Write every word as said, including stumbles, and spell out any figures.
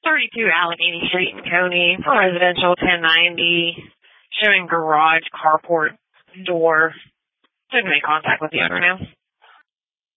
thirty-two Allegheny Street in Coney, for residential ten ninety, showing garage carport door. Didn't make contact with the owner now.